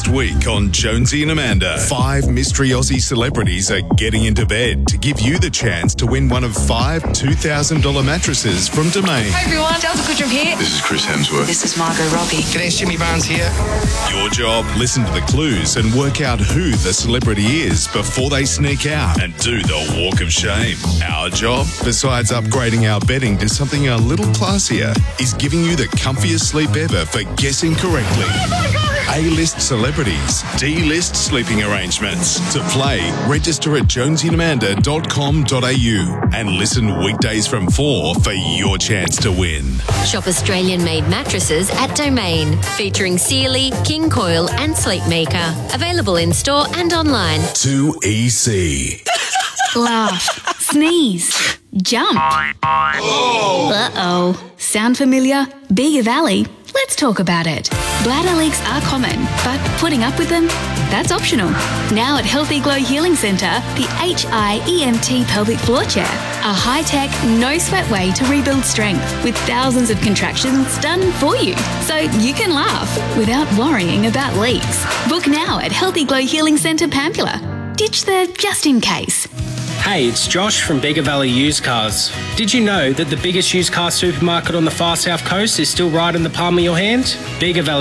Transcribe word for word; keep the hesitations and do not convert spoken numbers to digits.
Next week on Jonesy and Amanda, five mystery Aussie celebrities are getting into bed to give you the chance to win one of five two thousand dollars mattresses from Domain. Hey everyone, Delta Goodrum here. This is Chris Hemsworth. This is Margot Robbie. G'day, Jimmy Barnes here. Your job, listen to the clues and work out who the celebrity is before they sneak out and do the walk of shame. Our job, besides upgrading our bedding to something a little classier, is giving you the comfiest sleep ever for guessing correctly. A-list celebrities, D-list sleeping arrangements. To play, register at jonesy and amanda dot com dot a u and listen weekdays from four for your chance to win. Shop Australian-made mattresses at Domain, featuring Sealy, King Coil and Sleepmaker. Available in-store and online. two E C. Laugh, sneeze, jump. Uh-oh. Sound familiar? Bega Valley? Let's talk about it. Bladder leaks are common, but putting up with them? That's optional. Now at Healthy Glow Healing Centre, the H I E M T pelvic floor chair, a high-tech, no-sweat way to rebuild strength with thousands of contractions done for you, so you can laugh without worrying about leaks. Book now at Healthy Glow Healing Centre, Pampula. Ditch the just in case. Hey, it's Josh from Bega Valley Used Cars. Did you know that the biggest used car supermarket on the far south coast is still right in the palm of your hand? Bega Valley